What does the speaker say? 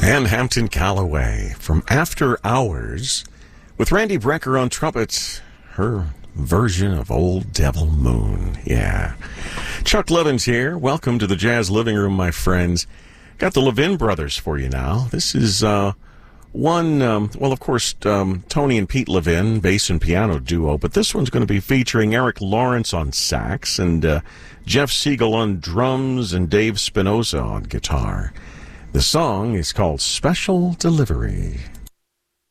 And Hampton Calloway from After Hours with Randy Brecker on trumpet, her version of Old Devil Moon. Yeah. Chuck Levins here. Welcome to the Jazz Living Room, my friends. Got the Levin brothers for you now. This is of course, Tony and Pete Levin, bass and piano duo, but this one's going to be featuring Eric Lawrence on sax and Jeff Siegel on drums and Dave Spinoza on guitar. The song is called Special Delivery.